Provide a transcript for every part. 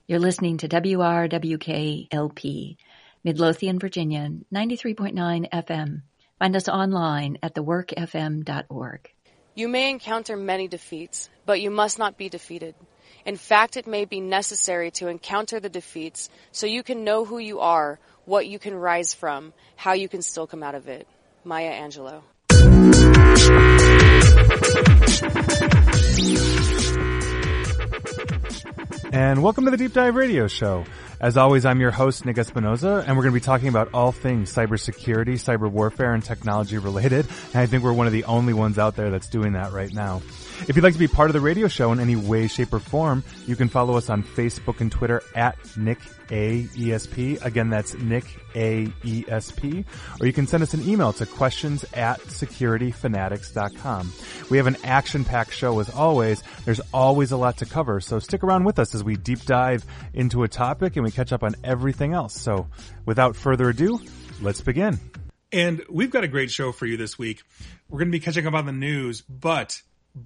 You're listening to WRWK-LP, Midlothian, Virginia, 93.9 FM. Find us online at theworkfm.org. You may encounter many defeats, but you must not be defeated. In fact, it may be necessary to encounter the defeats so you can know who you are, what you can rise from, how you can still come out of it. Maya Angelou. And welcome to the Deep Dive Radio Show. As always, I'm your host, Nick Espinoza, and we're going to be talking about all things cybersecurity, cyber warfare, and technology related. And I think we're one of the only ones out there that's doing that right now. If you'd like to be part of the radio show in any way, shape, or form, you can follow us on Facebook and Twitter at NickAESP. Again, that's NickAESP. Or you can send us an email to questions@securityfanatics.com. We have an action-packed show as always. There's always a lot to cover, so stick around with us as we deep dive into a topic and we catch up on everything else. So without further ado, let's begin. And we've got a great show for you this week. We're going to be catching up on the news, but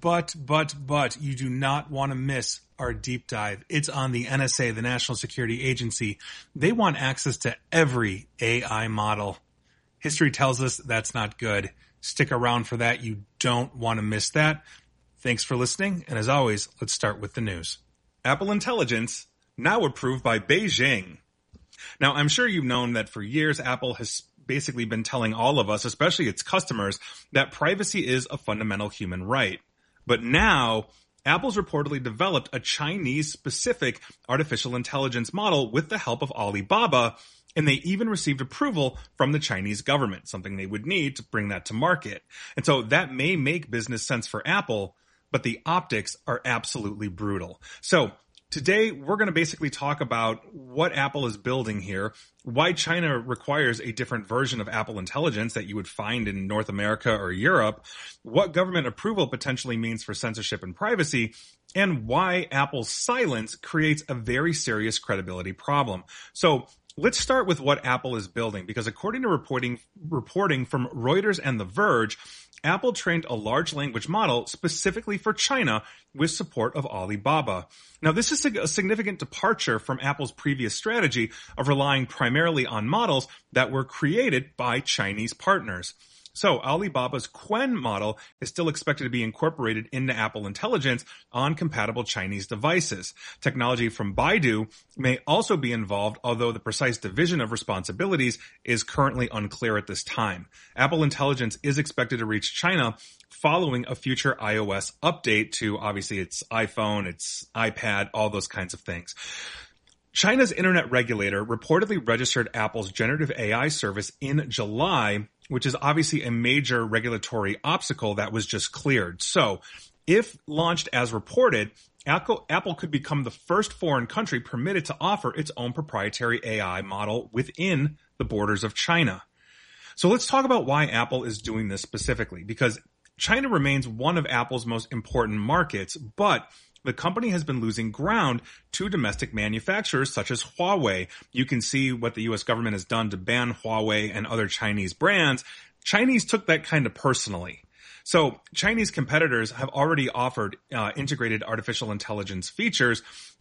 you do not want to miss our deep dive. It's on the NSA, the National Security Agency. They want access to every AI model. History tells us that's not good. Stick around for that. You don't want to miss that. Thanks for listening. And as always, let's start with the news. Apple Intelligence, now approved by Beijing. Now, I'm sure you've known that for years, Apple has basically been telling all of us, especially its customers, that privacy is a fundamental human right. But now, Apple's reportedly developed a Chinese-specific artificial intelligence model with the help of Alibaba, and they even received approval from the Chinese government, something they would need to bring that to market. And so that may make business sense for Apple, but the optics are absolutely brutal. So today, we're going to basically talk about what Apple is building here, why China requires a different version of Apple Intelligence that you would find in North America or Europe, what government approval potentially means for censorship and privacy, and why Apple's silence creates a very serious credibility problem. So let's start with what Apple is building, because according to reporting from Reuters and The Verge, Apple trained a large language model specifically for China with support of Alibaba. Now, this is a significant departure from Apple's previous strategy of relying primarily on models that were created by Chinese partners. So Alibaba's Qwen model is still expected to be incorporated into Apple Intelligence on compatible Chinese devices. Technology from Baidu may also be involved, although the precise division of responsibilities is currently unclear at this time. Apple Intelligence is expected to reach China following a future iOS update to obviously its iPhone, its iPad, all those kinds of things. China's internet regulator reportedly registered Apple's generative AI service in July, which is obviously a major regulatory obstacle that was just cleared. So if launched as reported, Apple could become the first foreign country permitted to offer its own proprietary AI model within the borders of China. So let's talk about why Apple is doing this specifically, because China remains one of Apple's most important markets, but the company has been losing ground to domestic manufacturers such as Huawei. You can see what the U.S. government has done to ban Huawei and other Chinese brands. Chinese took that kind of personally. So Chinese competitors have already offered integrated artificial intelligence features.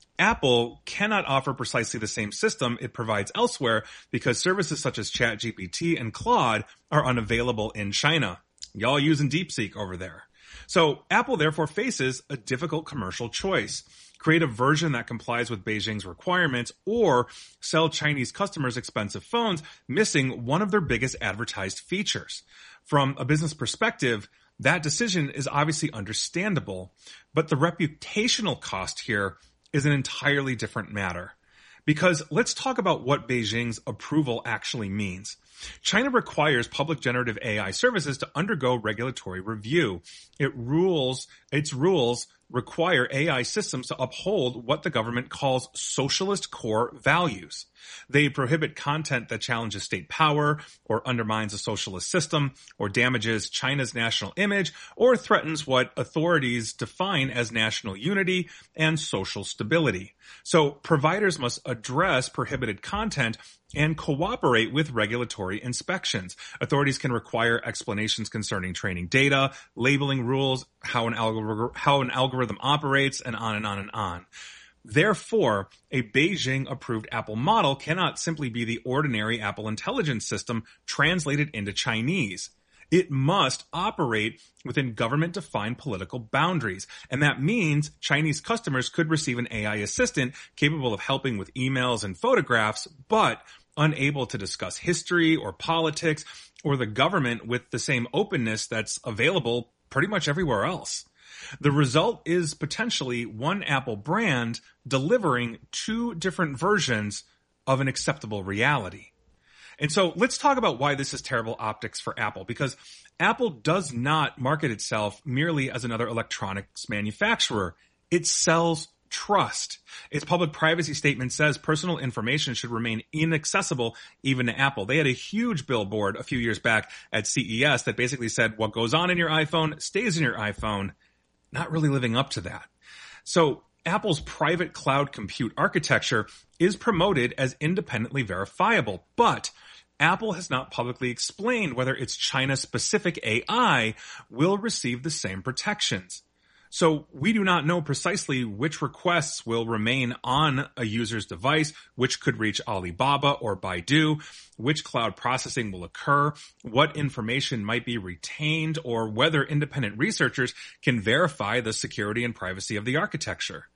Apple cannot offer precisely the same system it provides elsewhere because services such as ChatGPT and Claude are unavailable in China. Y'all using DeepSeek over there. So Apple therefore faces a difficult commercial choice. Create a version that complies with Beijing's requirements or sell Chinese customers expensive phones, missing one of their biggest advertised features. From a business perspective, that decision is obviously understandable, but the reputational cost here is an entirely different matter. Because let's talk about what Beijing's approval actually means. China requires public generative AI services to undergo regulatory review. Its rules require AI systems to uphold what the government calls socialist core values. They prohibit content that challenges state power or undermines a socialist system or damages China's national image or threatens what authorities define as national unity and social stability. So providers must address prohibited content and cooperate with regulatory inspections. Authorities can require explanations concerning training data, labeling rules, how an algorithm operates, and on and on and on. Therefore, a Beijing-approved Apple model cannot simply be the ordinary Apple Intelligence system translated into Chinese. It must operate within government-defined political boundaries. And that means Chinese customers could receive an AI assistant capable of helping with emails and photographs, but unable to discuss history or politics or the government with the same openness that's available pretty much everywhere else. The result is potentially one Apple brand delivering two different versions of an acceptable reality. And so let's talk about why this is terrible optics for Apple, because Apple does not market itself merely as another electronics manufacturer. It sells trust. Its public privacy statement says personal information should remain inaccessible even to Apple. They had a huge billboard a few years back at CES that basically said what goes on in your iPhone stays in your iPhone, not really living up to that. So Apple's private cloud compute architecture is promoted as independently verifiable, but Apple has not publicly explained whether its China-specific AI will receive the same protections. So we do not know precisely which requests will remain on a user's device, which could reach Alibaba or Baidu, which cloud processing will occur, what information might be retained, or whether independent researchers can verify the security and privacy of the architecture.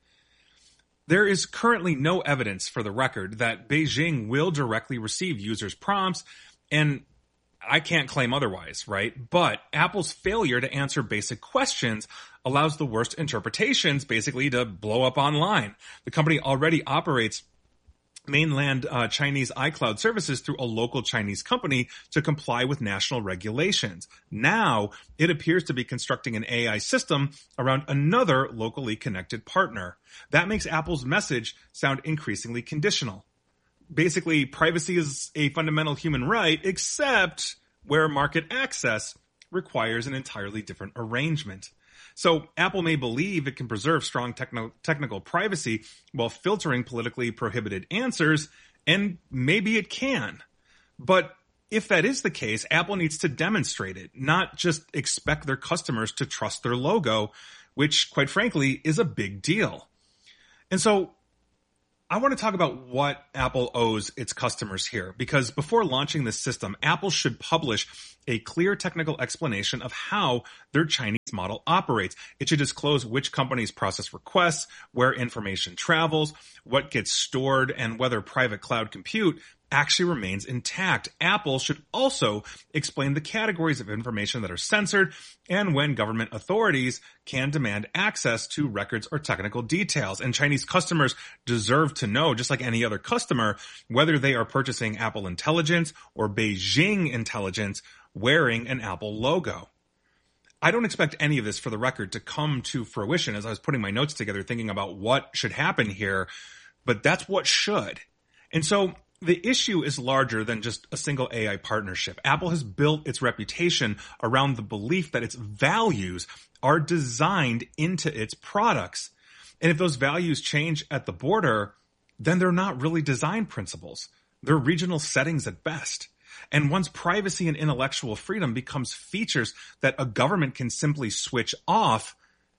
There is currently no evidence for the record that Beijing will directly receive users' prompts, and I can't claim otherwise, right? But Apple's failure to answer basic questions allows the worst interpretations basically to blow up online. The company already operates mainland Chinese iCloud services through a local Chinese company to comply with national regulations. Now, it appears to be constructing an AI system around another locally connected partner. That makes Apple's message sound increasingly conditional. Basically, privacy is a fundamental human right, except where market access requires an entirely different arrangement. So Apple may believe it can preserve strong technical privacy while filtering politically prohibited answers, and maybe it can. But if that is the case, Apple needs to demonstrate it, not just expect their customers to trust their logo, which, quite frankly, is a big deal. And so I want to talk about what Apple owes its customers here, because before launching this system, Apple should publish a clear technical explanation of how their Chinese model operates. It should disclose which companies process requests, where information travels, what gets stored, and whether private cloud compute actually remains intact. Apple should also explain the categories of information that are censored and when government authorities can demand access to records or technical details. And Chinese customers deserve to know, just like any other customer, whether they are purchasing Apple Intelligence or Beijing Intelligence wearing an Apple logo. I don't expect any of this, for the record, to come to fruition as I was putting my notes together thinking about what should happen here, but that's what should. And so the issue is larger than just a single AI partnership. Apple has built its reputation around the belief that its values are designed into its products. And if those values change at the border, then they're not really design principles. They're regional settings at best. And once privacy and intellectual freedom becomes features that a government can simply switch off,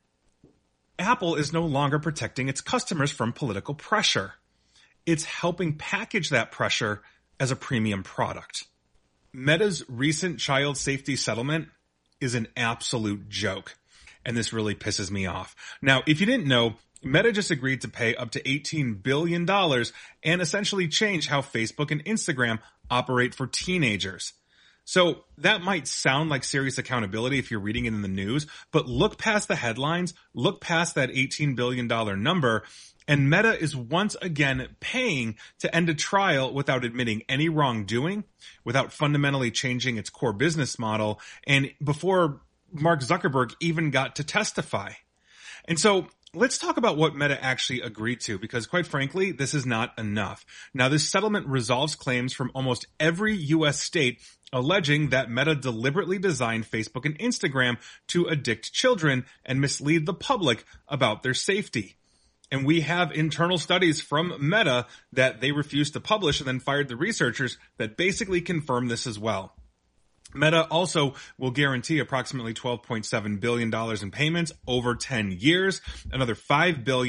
Apple is no longer protecting its customers from political pressure. It's helping package that pressure as a premium product. Meta's recent child safety settlement is an absolute joke, and this really pisses me off. Now, if you didn't know, Meta just agreed to pay up to $18 billion and essentially change how Facebook and Instagram operate for teenagers. So that might sound like serious accountability if you're reading it in the news, but look past the headlines, look past that $18 billion number, and Meta is once again paying to end a trial without admitting any wrongdoing, without fundamentally changing its core business model, and before Mark Zuckerberg even got to testify. And so let's talk about what Meta actually agreed to, because quite frankly, this is not enough. Now, this settlement resolves claims from almost every U.S. state alleging that Meta deliberately designed Facebook and Instagram to addict children and mislead the public about their safety. And we have internal studies from Meta that they refused to publish and then fired the researchers that basically confirm this as well. Meta also will guarantee approximately $12.7 billion in payments over 10 years, another $5 billion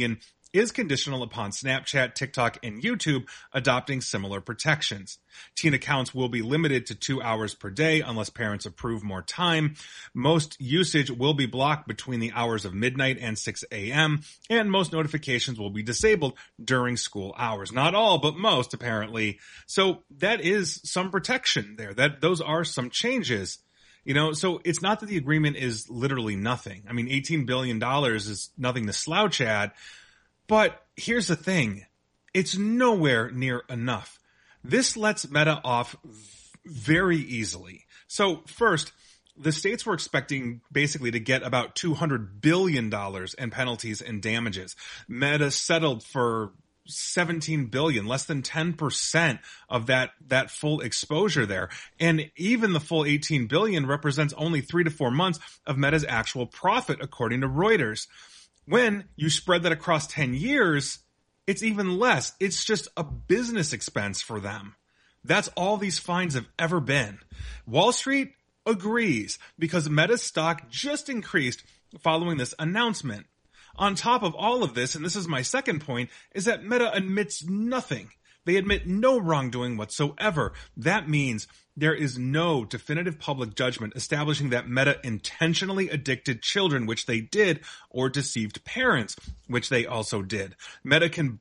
is conditional upon Snapchat, TikTok, and YouTube adopting similar protections. Teen accounts will be limited to 2 hours per day unless parents approve more time. Most usage will be blocked between the hours of midnight and 6 a.m., and most notifications will be disabled during school hours. Not all, but most, apparently. So that is some protection there. Those are some changes. So it's not that the agreement is literally nothing. I mean, $18 billion is nothing to slouch at. But here's the thing. It's nowhere near enough. This lets Meta off very easily. So first, the states were expecting basically to get about $200 billion in penalties and damages. Meta settled for $17 billion, less than 10% of that full exposure there. And even the full $18 billion represents only 3 to 4 months of Meta's actual profit, according to Reuters. When you spread that across 10 years, it's even less. It's just a business expense for them. That's all these fines have ever been. Wall Street agrees because Meta's stock just increased following this announcement. On top of all of this, and this is my second point, is that Meta admits nothing. They admit no wrongdoing whatsoever. That means there is no definitive public judgment establishing that Meta intentionally addicted children, which they did, or deceived parents, which they also did. Meta can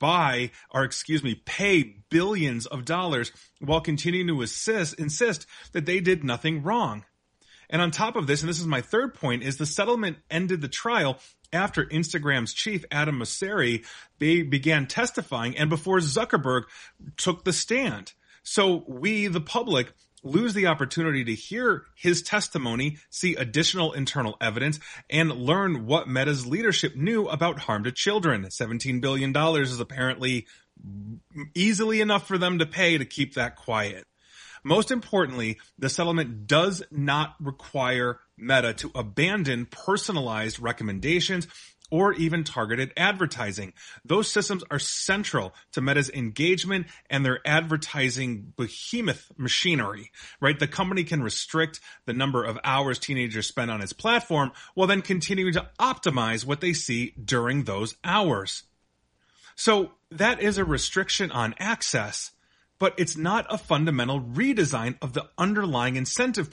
pay billions of dollars while continuing to insist that they did nothing wrong. And on top of this, and this is my third point, is the settlement ended the trial after Instagram's chief, Adam Mosseri, began testifying and before Zuckerberg took the stand. So we, the public, lose the opportunity to hear his testimony, see additional internal evidence, and learn what Meta's leadership knew about harm to children. $17 billion is apparently easily enough for them to pay to keep that quiet. Most importantly, the settlement does not require Meta to abandon personalized recommendations or even targeted advertising. Those systems are central to Meta's engagement and their advertising behemoth machinery, right? The company can restrict the number of hours teenagers spend on its platform while then continuing to optimize what they see during those hours. So that is a restriction on access, but it's not a fundamental redesign of the underlying incentive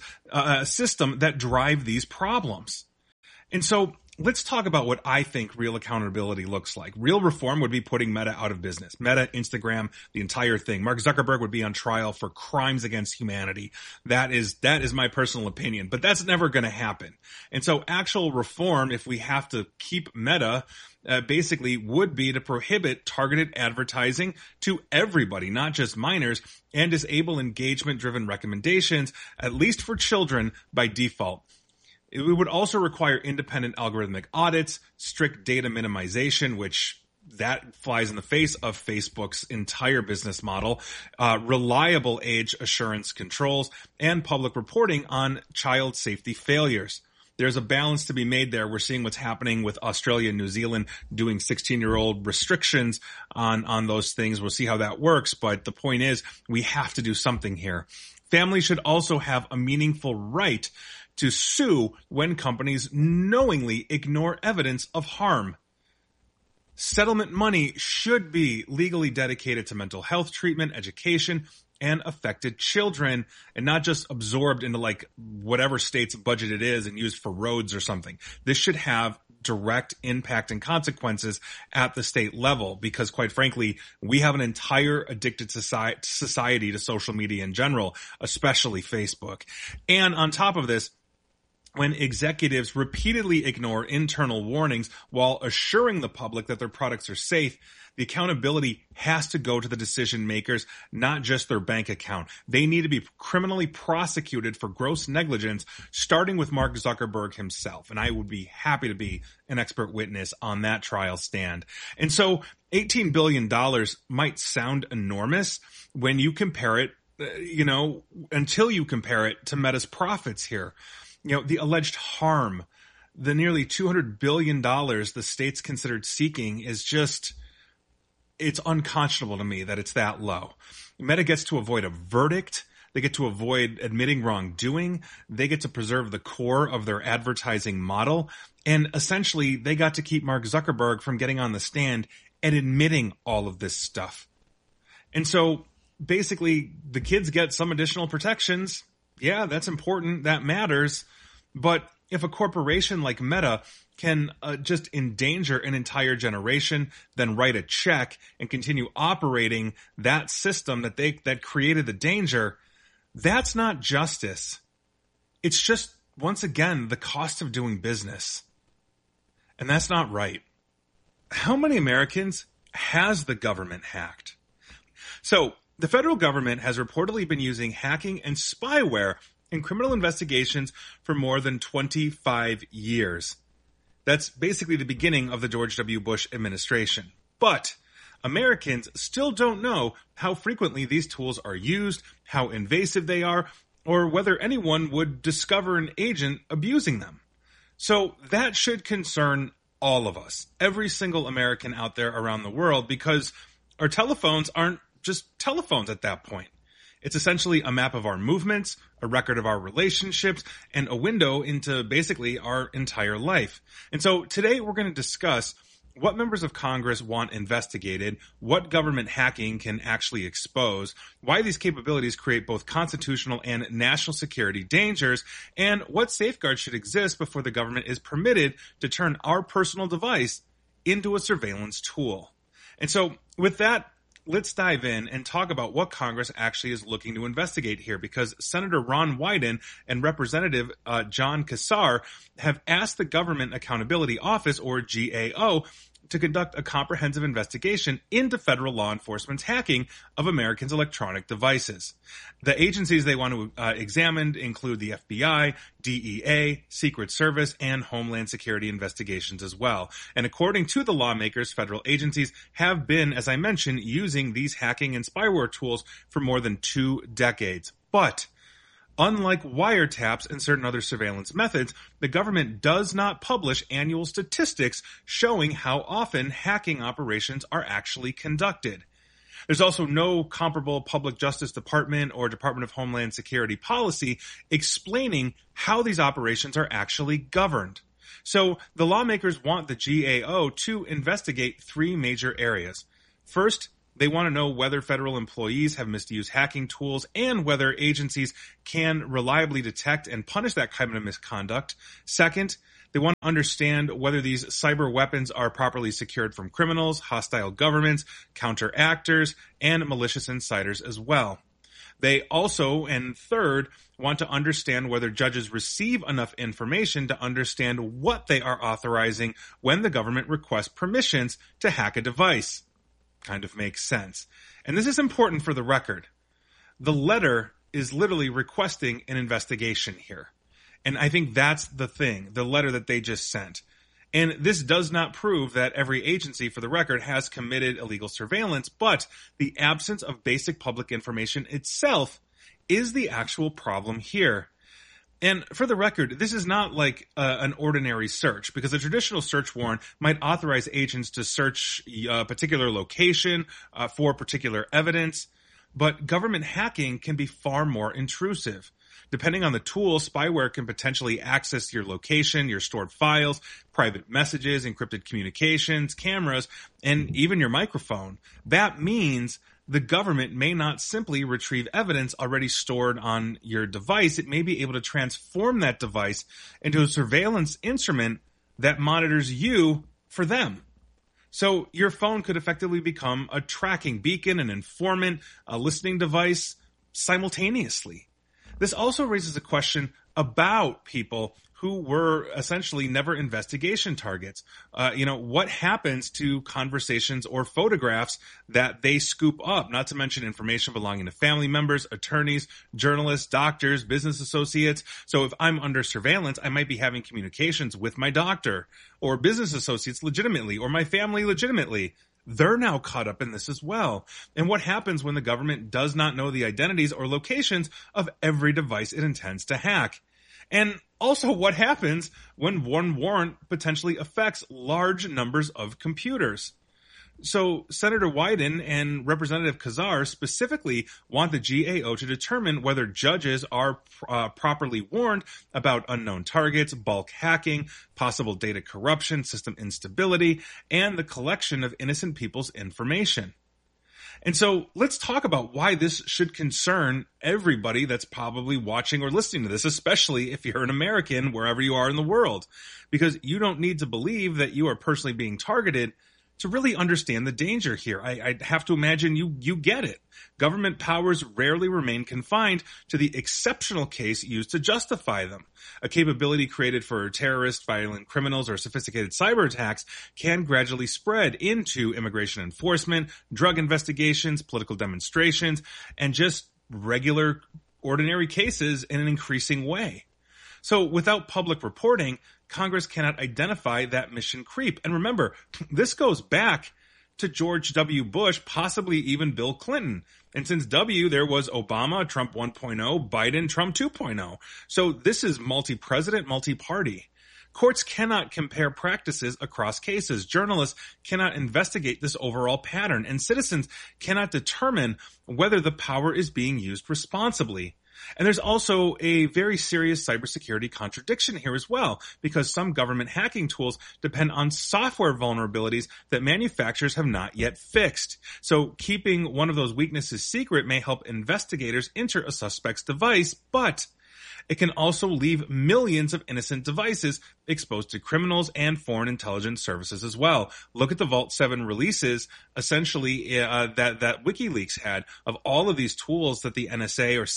system that drive these problems. And so let's talk about what I think real accountability looks like. Real reform would be putting Meta out of business. Meta, Instagram, the entire thing. Mark Zuckerberg would be on trial for crimes against humanity. That is my personal opinion, but that's never going to happen. And so actual reform, if we have to keep Meta, basically would be to prohibit targeted advertising to everybody, not just minors, and disable engagement-driven recommendations, at least for children, by default. It would also require independent algorithmic audits, strict data minimization, which that flies in the face of Facebook's entire business model, reliable age assurance controls, and public reporting on child safety failures. There's a balance to be made there. We're seeing what's happening with Australia and New Zealand doing 16-year-old restrictions on those things. We'll see how that works. But the point is, we have to do something here. Families should also have a meaningful right to sue when companies knowingly ignore evidence of harm. Settlement money should be legally dedicated to mental health treatment, education, and affected children, and not just absorbed into like whatever state's budget it is and used for roads or something. This should have direct impact and consequences at the state level because, quite frankly, we have an entire addicted society to social media in general, especially Facebook. And on top of this, when executives repeatedly ignore internal warnings while assuring the public that their products are safe, the accountability has to go to the decision makers, not just their bank account. They need to be criminally prosecuted for gross negligence, starting with Mark Zuckerberg himself. And I would be happy to be an expert witness on that trial stand. And so $18 billion might sound enormous when you compare it, until you compare it to Meta's profits here. The alleged harm, the nearly $200 billion the state's considered seeking is just, it's unconscionable to me that it's that low. Meta gets to avoid a verdict. They get to avoid admitting wrongdoing. They get to preserve the core of their advertising model. And essentially, they got to keep Mark Zuckerberg from getting on the stand and admitting all of this stuff. And so basically, the kids get some additional protections. Yeah, that's important. That matters. But if a corporation like Meta can just endanger an entire generation, then write a check and continue operating that system that created the danger, that's not justice. It's just, once again, the cost of doing business. And that's not right. How many Americans has the government hacked? So, the federal government has reportedly been using hacking and spyware in criminal investigations for more than 25 years. That's basically the beginning of the George W. Bush administration. But Americans still don't know how frequently these tools are used, how invasive they are, or whether anyone would discover an agent abusing them. So that should concern all of us, every single American out there around the world, because our telephones aren't just telephones at that point. It's essentially a map of our movements, a record of our relationships, and a window into basically our entire life. And so today we're going to discuss what members of Congress want investigated, what government hacking can actually expose, why these capabilities create both constitutional and national security dangers, and what safeguards should exist before the government is permitted to turn our personal device into a surveillance tool. And so with that, let's dive in and talk about what Congress actually is looking to investigate here, because Senator Ron Wyden and Representative John Kassar have asked the Government Accountability Office, or GAO, to conduct a comprehensive investigation into federal law enforcement's hacking of Americans' electronic devices. The agencies they want to examine include the FBI, DEA, Secret Service, and Homeland Security investigations as well. And according to the lawmakers, federal agencies have been, as I mentioned, using these hacking and spyware tools for more than 2 decades. But unlike wiretaps and certain other surveillance methods, the government does not publish annual statistics showing how often hacking operations are actually conducted. There's also no comparable Public Justice Department or Department of Homeland Security policy explaining how these operations are actually governed. So the lawmakers want the GAO to investigate 3 major areas. First, they want to know whether federal employees have misused hacking tools and whether agencies can reliably detect and punish that kind of misconduct. Second, they want to understand whether these cyber weapons are properly secured from criminals, hostile governments, counteractors, and malicious insiders as well. They also, and third, want to understand whether judges receive enough information to understand what they are authorizing when the government requests permissions to hack a device. Kind of makes sense. And this is important for the record. The letter is literally requesting an investigation here. And I think that's the thing, the letter that they just sent. And this does not prove that every agency, for the record, has committed illegal surveillance, but the absence of basic public information itself is the actual problem here. And for the record, this is not like an ordinary search, because a traditional search warrant might authorize agents to search a particular location for particular evidence. But government hacking can be far more intrusive. Depending on the tool, spyware can potentially access your location, your stored files, private messages, encrypted communications, cameras, and even your microphone. That means the government may not simply retrieve evidence already stored on your device. It may be able to transform that device into a surveillance instrument that monitors you for them. So your phone could effectively become a tracking beacon, an informant, a listening device simultaneously. This also raises a question about people who were essentially never investigation targets. What happens to conversations or photographs that they scoop up, not to mention information belonging to family members, attorneys, journalists, doctors, business associates. So if I'm under surveillance, I might be having communications with my doctor or business associates legitimately, or my family legitimately. They're now caught up in this as well. And what happens when the government does not know the identities or locations of every device it intends to hack? And also, what happens when one warrant potentially affects large numbers of computers? So Senator Wyden and Representative Kazar specifically want the GAO to determine whether judges are properly warned about unknown targets, bulk hacking, possible data corruption, system instability, and the collection of innocent people's information. And so let's talk about why this should concern everybody that's probably watching or listening to this, especially if you're an American wherever you are in the world, because you don't need to believe that you are personally being targeted to really understand the danger here. I have to imagine you get it. Government powers rarely remain confined to the exceptional case used to justify them. A capability created for terrorists, violent criminals, or sophisticated cyber attacks can gradually spread into immigration enforcement, drug investigations, political demonstrations, and just regular, ordinary cases in an increasing way. So without public reporting, Congress cannot identify that mission creep. And remember, this goes back to George W. Bush, possibly even Bill Clinton. And since W, there was Obama, Trump 1.0, Biden, Trump 2.0. So this is multi-president, multi-party. Courts cannot compare practices across cases. Journalists cannot investigate this overall pattern. And citizens cannot determine whether the power is being used responsibly. And there's also a very serious cybersecurity contradiction here as well, because some government hacking tools depend on software vulnerabilities that manufacturers have not yet fixed. So keeping one of those weaknesses secret may help investigators enter a suspect's device, but it can also leave millions of innocent devices exposed to criminals and foreign intelligence services as well. Look at the Vault 7 releases, essentially, that WikiLeaks had of all of these tools that the NSA or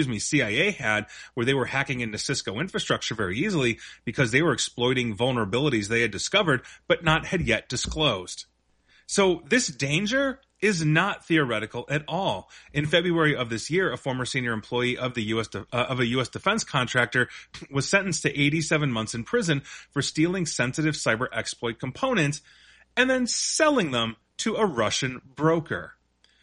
CIA had, where they were hacking into Cisco infrastructure very easily because they were exploiting vulnerabilities they had discovered but not had yet disclosed. So this danger is not theoretical at all. In February of this year, a former senior employee of a U.S. defense contractor was sentenced to 87 months in prison for stealing sensitive cyber exploit components and then selling them to a Russian broker.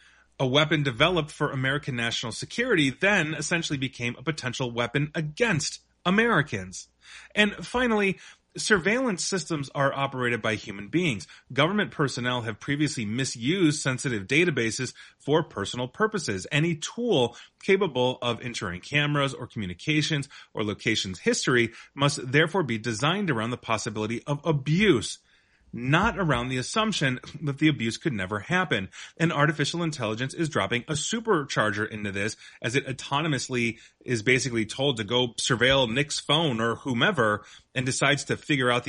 A weapon developed for American national security then essentially became a potential weapon against Americans. And finally, surveillance systems are operated by human beings. Government personnel have previously misused sensitive databases for personal purposes. Any tool capable of entering cameras or communications or locations history must therefore be designed around the possibility of abuse, not around the assumption that the abuse could never happen. And artificial intelligence is dropping a supercharger into this as it autonomously is basically told to go surveil Nick's phone or whomever and decides to figure out the